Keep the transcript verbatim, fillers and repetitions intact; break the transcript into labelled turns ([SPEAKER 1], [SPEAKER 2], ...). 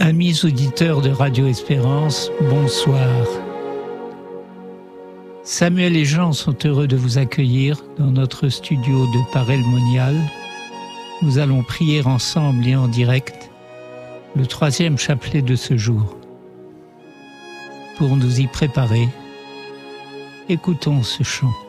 [SPEAKER 1] Amis auditeurs de Radio Espérance, bonsoir. Samuel et Jean sont heureux de vous accueillir dans notre studio de Paray-le-Monial. Nous allons prier ensemble et en direct le troisième chapelet de ce jour. Pour nous y préparer, écoutons ce chant.